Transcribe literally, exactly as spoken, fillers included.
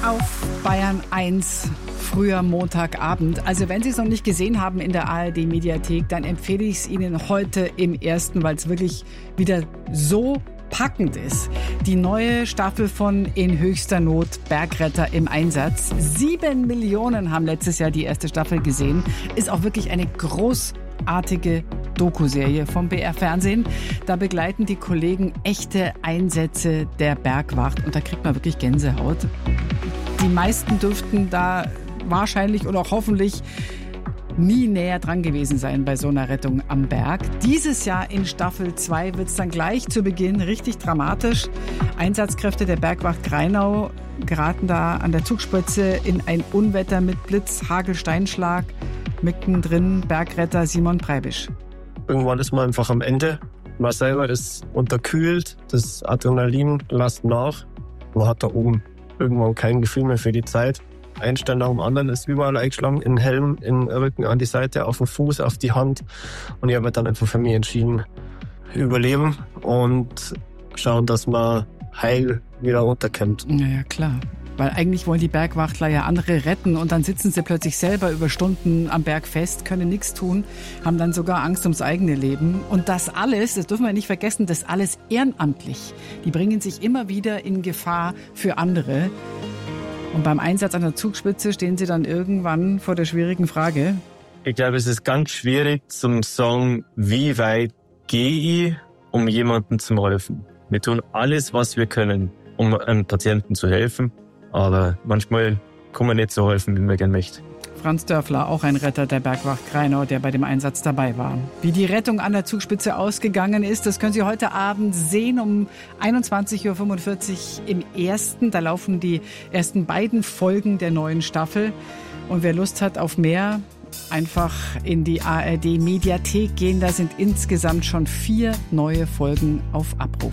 auf Bayern eins, früher Montagabend. Also wenn Sie es noch nicht gesehen haben in der A R D-Mediathek, dann empfehle ich es Ihnen heute im ersten, weil es wirklich wieder so packend ist. Die neue Staffel von In höchster Not, Bergretter im Einsatz. Sieben Millionen haben letztes Jahr die erste Staffel gesehen. Ist auch wirklich eine großartige Doku-Serie vom B R Fernsehen. Da begleiten die Kollegen echte Einsätze der Bergwacht und da kriegt man wirklich Gänsehaut. Die meisten dürften da wahrscheinlich und auch hoffentlich nie näher dran gewesen sein bei so einer Rettung am Berg. Dieses Jahr in Staffel zwei wird es dann gleich zu Beginn richtig dramatisch. Einsatzkräfte der Bergwacht Grainau geraten da an der Zugspitze in ein Unwetter mit Blitz, Hagel, Steinschlag. Mittendrin Bergretter Simon Preibisch. Irgendwann ist man einfach am Ende. Man selber ist unterkühlt, das Adrenalin lässt nach. Man hat da oben irgendwann kein Gefühl mehr für die Zeit. Ein Stein nach dem anderen ist überall eingeschlagen, in den Helm, in den Rücken, an die Seite, auf den Fuß, auf die Hand. Und ich habe dann einfach für mich entschieden, überleben und schauen, dass man heil wieder runterkommt. Ja, ja, klar. Weil eigentlich wollen die Bergwachtler ja andere retten und dann sitzen sie plötzlich selber über Stunden am Berg fest, können nichts tun, haben dann sogar Angst ums eigene Leben. Und das alles, das dürfen wir nicht vergessen, das alles ehrenamtlich. Die bringen sich immer wieder in Gefahr für andere. Und beim Einsatz an der Zugspitze stehen sie dann irgendwann vor der schwierigen Frage. Ich glaube, es ist ganz schwierig zum sagen, wie weit gehe ich, um jemandem zu helfen. Wir tun alles, was wir können, um einem Patienten zu helfen. Aber manchmal kann man nicht so helfen, wie man gerne möchte. Franz Dörfler, auch ein Retter der Bergwacht Grainau, der bei dem Einsatz dabei war. Wie die Rettung an der Zugspitze ausgegangen ist, das können Sie heute Abend sehen um einundzwanzig Uhr fünfundvierzig im ersten. Da laufen die ersten beiden Folgen der neuen Staffel. Und wer Lust hat auf mehr, einfach in die A R D-Mediathek gehen. Da sind insgesamt schon vier neue Folgen auf Abruf.